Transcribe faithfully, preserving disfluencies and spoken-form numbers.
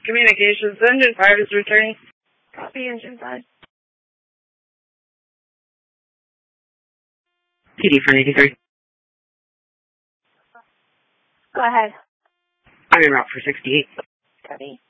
Communications, engine five is returning. Copy, engine five. P D for eighty-three. Go ahead. I'm en route for sixty-eight. Copy.